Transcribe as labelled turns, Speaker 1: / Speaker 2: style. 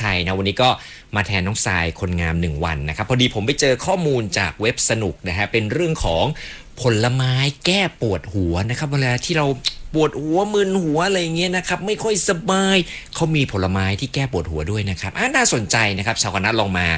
Speaker 1: ชัยนะวันนี้ก็มาแทนน้องทรายคนงาม1วันนะครับพอดีผมไปเจอข้อมูลจากเว็บสนุกนะฮะเป็นเรื่องของผลไม้แก้ปวดหัวนะครับเวลาที่เราปวดหัวมึนหัวอะไรเงี้ยนะครับไม่ค่อยสบายเขามีผลไม้ที่แก้ปวดหัวด้วยนะครับน่าสนใจนะครับชาวคณะลองมา